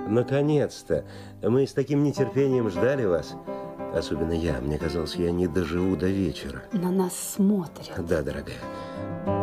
Наконец-то! Мы с таким нетерпением ждали вас. Особенно я. Мне казалось, я не доживу до вечера. На нас смотрят. Да, дорогая.